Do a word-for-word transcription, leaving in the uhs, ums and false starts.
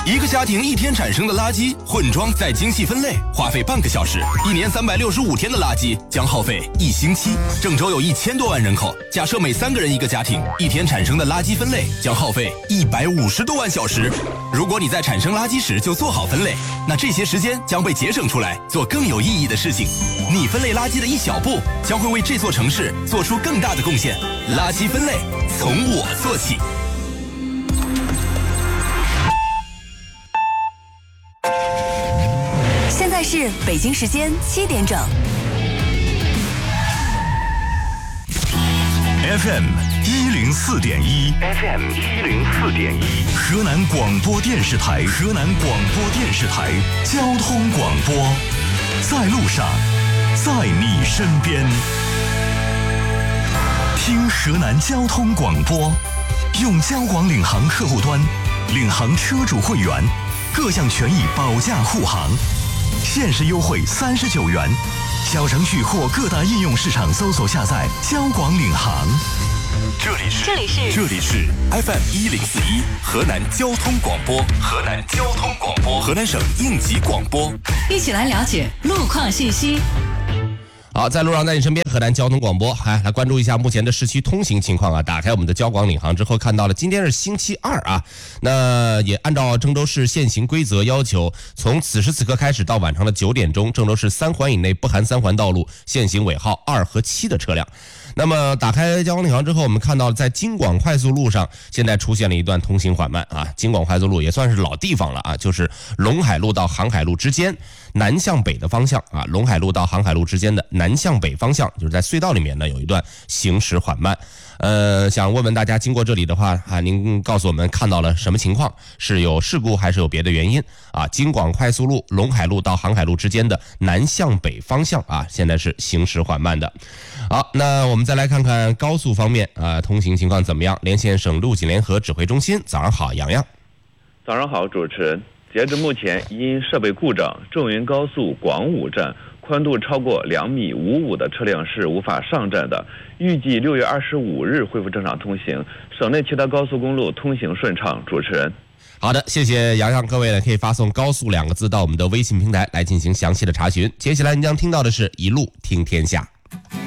一个家庭一天产生的垃圾混装再精细分类，花费半个小时，一年三百六十五天的垃圾将耗费一星期。郑州有一千多万人口，假设每三个人一个家庭，一天产生的垃圾分类将耗费一百五十多万小时。如果你在产生垃圾时就做好分类，那这些时间将被节省出来，做更有意义的事情。你分类垃圾的一小步，将会为这座城市做出更大的贡献。垃圾分类从我做起。 现在是北京时间七点整。 F M 一零四点一 ，F M 一零四点一，河南广播电视台，河南广播电视台交通广播，在路上，在你身边，听河南交通广播，用交广领航客户端，领航车主会员，各项权益保驾护航。限时优惠三十九元，小程序或各大应用市场搜索下载交广领航。 这里是这里是这里是 F M 一零四一河南交通广播，河南交通广播，河南省应急广播， 一起来了解路况信息。 好，在路上，在你身边，河南交通广播，来来关注一下目前的市区通行情况啊。打开我们的交广领航之后，看到了今天是星期二啊，那也按照郑州市现行规则要求，从此时此刻开始到晚上的九点钟，郑州市三环以内不含三环道路限行尾号二和七的车辆。那么打开交广领航之后，我们看到在京广快速路上现在出现了一段通行缓慢啊。京广快速路也算是老地方了啊，就是陇海路到航海路之间南向北的方向啊，陇海路到航海路之间的南向北方向，就是在隧道里面呢有一段行驶缓慢。呃，想问问大家，经过这里的话啊，您告诉我们看到了什么情况？是有事故还是有别的原因啊？京广快速路陇海路到航海路之间的南向北方向啊，现在是行驶缓慢的。好，那我们再来看看高速方面啊，通行情况怎么样？连线省路警联合指挥中心，早上好，杨洋。 早上好，主持人。截至目前，因设备故障，郑云高速广武站宽度超过两米五五的车辆是无法上站的。预计六月二十五日恢复正常通行，省内其他高速公路通行顺畅。主持人。 好的，谢谢洋洋，各位呢可以发送高速两个字到我们的微信平台来进行详细的查询。接下来您将听到的是一路听天下。